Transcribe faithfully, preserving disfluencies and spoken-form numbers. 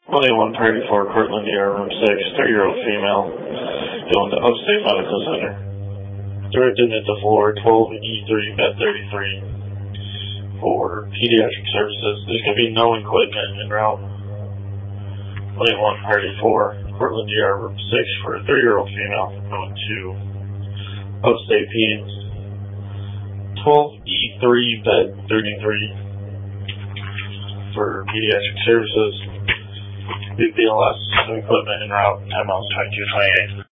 twenty-one thirty-four, Cortland, D R, room six, thirty-year-old female, going to Upstate Medical Center. Directed at the floor, twelve E three, bed thirty-three, for pediatric services. There's going to be no equipment en route. twenty-one thirty-four, Cortland, D R, room six, for a thirty-year-old female, going to Upstate Peds. twelve E three, bed thirty-three, for pediatric services. B P L S, equipment en route, time out twenty-two twenty-eight.